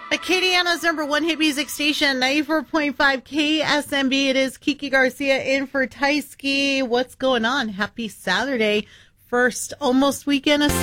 Acadiana's number one hit music station, 94.5 KSMB. It is Kiki Garcia in for Tysky. What's going on? Happy Saturday. First almost weekend of